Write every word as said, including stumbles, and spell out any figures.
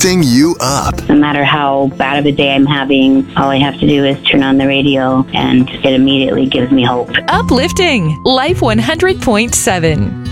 lifting you up. No matter how bad of a day I'm having, all I have to do is turn on the radio and it immediately gives me hope. Uplifting Life one hundred point seven.